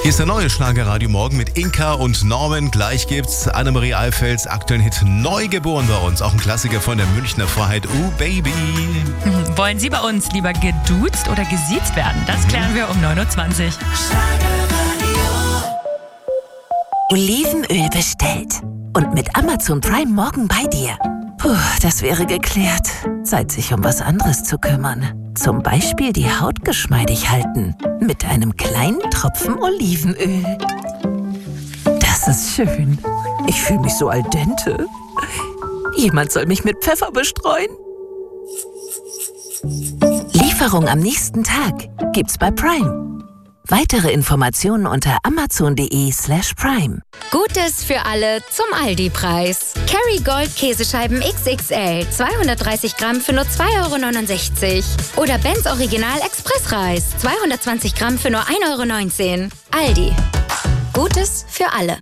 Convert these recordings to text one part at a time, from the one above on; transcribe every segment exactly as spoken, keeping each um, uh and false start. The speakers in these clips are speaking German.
Hier ist der neue Schlagerradio Morgen mit Inka und Norman. Gleich gibt's Annemarie Alfelds aktuellen Hit Neugeboren bei uns. Auch ein Klassiker von der Münchner Freiheit. Uh, Baby. Wollen Sie bei uns lieber geduzt oder gesiezt werden? Das klären wir um neun Uhr zwanzig. Olivenöl bestellt. Und mit Amazon Prime morgen bei dir. Puh, das wäre geklärt. Zeit, sich um was anderes zu kümmern. Zum Beispiel die Haut geschmeidig halten. Mit einem kleinen Tropfen Olivenöl. Das ist schön. Ich fühle mich so al dente. Jemand soll mich mit Pfeffer bestreuen. Lieferung am nächsten Tag gibt's bei Prime. Weitere Informationen unter amazon.de slash prime. Gutes für alle zum Aldi-Preis. Kerrygold Käsescheiben X X L, zweihundertdreißig Gramm für nur zwei Euro neunundsechzig. Oder Benz Original Expressreis, zweihundertzwanzig Gramm für nur ein Euro neunzehn. Aldi. Gutes für alle.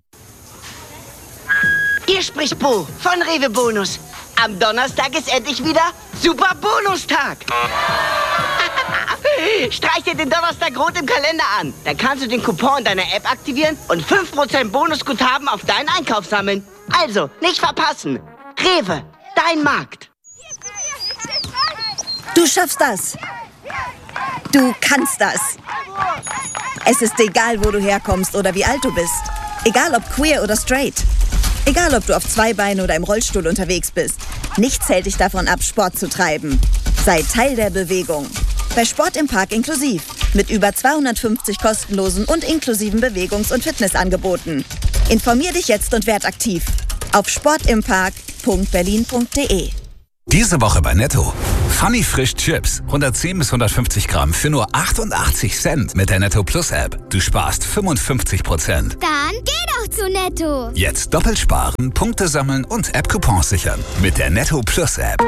Hier spricht Bo von Rewe Bonus. Am Donnerstag ist endlich wieder Super Bonustag. Streich dir den Donnerstag rot im Kalender an. Dann kannst du den Coupon deiner App aktivieren und fünf Prozent Bonusguthaben auf deinen Einkauf sammeln. Also, nicht verpassen. Rewe, dein Markt. Du schaffst das. Du kannst das. Es ist egal, wo du herkommst oder wie alt du bist. Egal, ob queer oder straight. Egal, ob du auf zwei Beinen oder im Rollstuhl unterwegs bist. Nichts hält dich davon ab, Sport zu treiben. Sei Teil der Bewegung. Bei Sport im Park inklusiv. Mit über zweihundertfünfzig kostenlosen und inklusiven Bewegungs- und Fitnessangeboten. Informier dich jetzt und werd aktiv. Auf sportimpark punkt berlin punkt de. Diese Woche bei Netto. Funny Frisch Chips. hundertzehn bis hundertfünfzig Gramm für nur achtundachtzig Cent mit der Netto Plus App. Du sparst fünfundfünfzig Prozent. Dann geh doch zu Netto. Jetzt doppelt sparen, Punkte sammeln und App-Coupons sichern. Mit der Netto Plus App.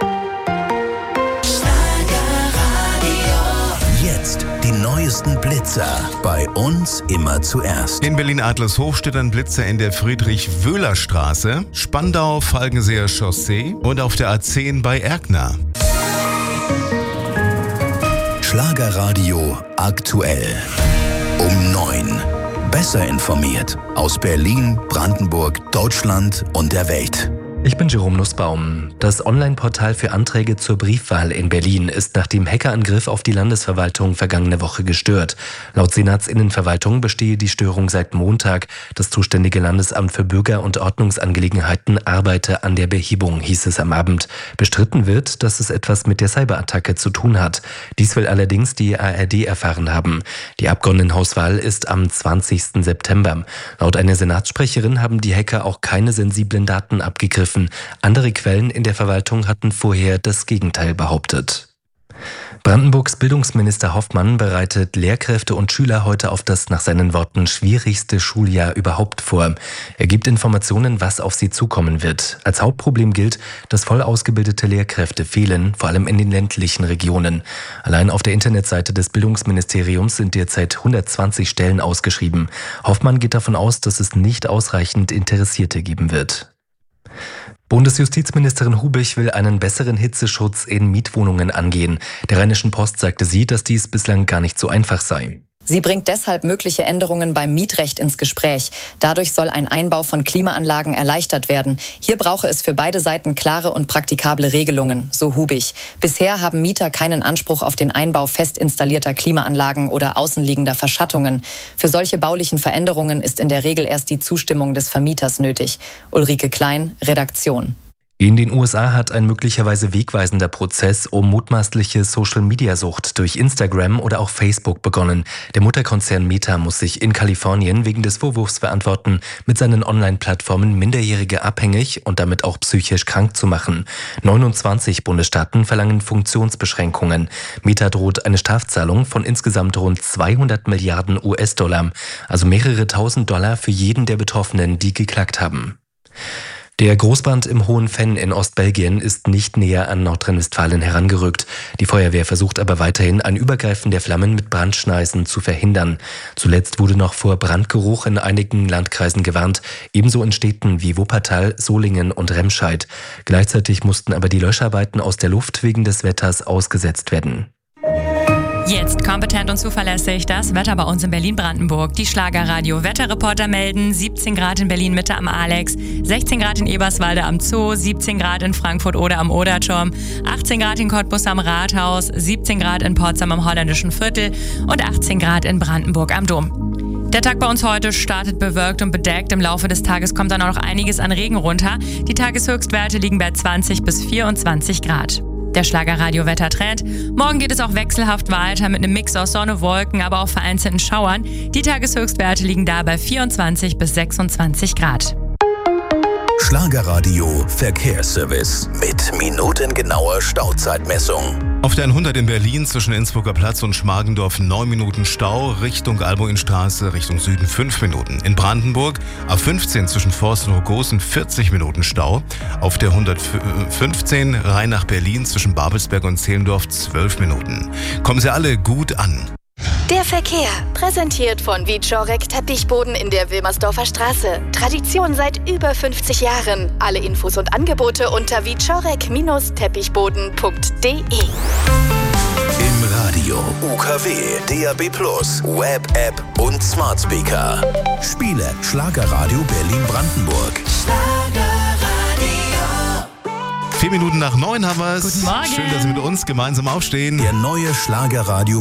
Jetzt die neuesten Blitzer. Bei uns immer zuerst. In Berlin-Adlershof steht ein Blitzer in der Friedrich-Wöhler-Straße, Spandau-Falkenseer Chaussee und auf der A zehn bei Erkner. Schlagerradio aktuell. Um neun. Besser informiert. Aus Berlin, Brandenburg, Deutschland und der Welt. Ich bin Jerome Nussbaum. Das Online-Portal für Anträge zur Briefwahl in Berlin ist nach dem Hackerangriff auf die Landesverwaltung vergangene Woche gestört. Laut Senatsinnenverwaltung bestehe die Störung seit Montag. Das zuständige Landesamt für Bürger- und Ordnungsangelegenheiten arbeite an der Behebung, hieß es am Abend. Bestritten wird, dass es etwas mit der Cyberattacke zu tun hat. Dies will allerdings die A R D erfahren haben. Die Abgeordnetenhauswahl ist am zwanzigsten September. Laut einer Senatssprecherin haben die Hacker auch keine sensiblen Daten abgegriffen. Andere Quellen in der Verwaltung hatten vorher das Gegenteil behauptet. Brandenburgs Bildungsminister Hoffmann bereitet Lehrkräfte und Schüler heute auf das nach seinen Worten schwierigste Schuljahr überhaupt vor. Er gibt Informationen, was auf sie zukommen wird. Als Hauptproblem gilt, dass voll ausgebildete Lehrkräfte fehlen, vor allem in den ländlichen Regionen. Allein auf der Internetseite des Bildungsministeriums sind derzeit hundertzwanzig Stellen ausgeschrieben. Hoffmann geht davon aus, dass es nicht ausreichend Interessierte geben wird. Bundesjustizministerin Hubich will einen besseren Hitzeschutz in Mietwohnungen angehen. Der Rheinischen Post sagte sie, dass dies bislang gar nicht so einfach sei. Sie bringt deshalb mögliche Änderungen beim Mietrecht ins Gespräch. Dadurch soll ein Einbau von Klimaanlagen erleichtert werden. Hier brauche es für beide Seiten klare und praktikable Regelungen, so Hubich. Bisher haben Mieter keinen Anspruch auf den Einbau fest installierter Klimaanlagen oder außenliegender Verschattungen. Für solche baulichen Veränderungen ist in der Regel erst die Zustimmung des Vermieters nötig. Ulrike Klein, Redaktion. In den U S A hat ein möglicherweise wegweisender Prozess um mutmaßliche Social-Media-Sucht durch Instagram oder auch Facebook begonnen. Der Mutterkonzern Meta muss sich in Kalifornien wegen des Vorwurfs verantworten, mit seinen Online-Plattformen Minderjährige abhängig und damit auch psychisch krank zu machen. neunundzwanzig Bundesstaaten verlangen Funktionsbeschränkungen. Meta droht eine Strafzahlung von insgesamt rund zweihundert Milliarden U S-Dollar, also mehrere tausend Dollar für jeden der Betroffenen, die geklagt haben. Der Großbrand im Hohen Venn in Ostbelgien ist nicht näher an Nordrhein-Westfalen herangerückt. Die Feuerwehr versucht aber weiterhin, ein Übergreifen der Flammen mit Brandschneisen zu verhindern. Zuletzt wurde noch vor Brandgeruch in einigen Landkreisen gewarnt, ebenso in Städten wie Wuppertal, Solingen und Remscheid. Gleichzeitig mussten aber die Löscharbeiten aus der Luft wegen des Wetters ausgesetzt werden. Jetzt kompetent und zuverlässig das Wetter bei uns in Berlin-Brandenburg. Die Schlagerradio-Wetterreporter melden siebzehn Grad in Berlin-Mitte am Alex, sechzehn Grad in Eberswalde am Zoo, siebzehn Grad in Frankfurt-Oder am Oderturm, achtzehn Grad in Cottbus am Rathaus, siebzehn Grad in Potsdam am Holländischen Viertel und achtzehn Grad in Brandenburg am Dom. Der Tag bei uns heute startet bewölkt und bedeckt. Im Laufe des Tages kommt dann auch noch einiges an Regen runter. Die Tageshöchstwerte liegen bei zwanzig bis vierundzwanzig Grad. Der Schlagerradio-Wettertrend. Morgen geht es auch wechselhaft weiter mit einem Mix aus Sonne, Wolken, aber auch vereinzelten Schauern. Die Tageshöchstwerte liegen da bei vierundzwanzig bis sechsundzwanzig Grad. Schlagerradio Verkehrsservice mit minutengenauer Stauzeitmessung. Auf der hundert in Berlin zwischen Innsbrucker Platz und Schmargendorf neun Minuten Stau, Richtung Albuinstraße, Richtung Süden fünf Minuten. In Brandenburg A fünfzehn zwischen Forst und Hogosen vierzig Minuten Stau. Auf der hundertfünfzehn Rhein nach Berlin zwischen Babelsberg und Zehlendorf zwölf Minuten. Kommen Sie alle gut an. Der Verkehr, präsentiert von Wieczorek Teppichboden in der Wilmersdorfer Straße. Tradition seit über fünfzig Jahren. Alle Infos und Angebote unter wieczorek Teppichboden punkt de. Im Radio, U K W, D A B plus, Web-App und Smart Speaker. Spiele Schlagerradio Berlin-Brandenburg. Vier Minuten nach neun haben wir es. Guten Morgen. Schön, dass Sie mit uns gemeinsam aufstehen. Der neue Schlagerradio